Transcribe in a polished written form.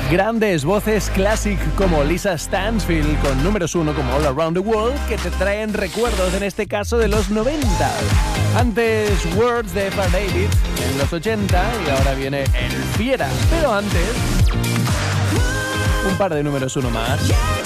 Grandes voces classic como Lisa Stansfield con números 1 como All Around the World que te traen recuerdos, en este caso de los 90. Antes Words de F.R. David en los 80 y ahora viene El Fiera. Pero antes, un par de números 1 más.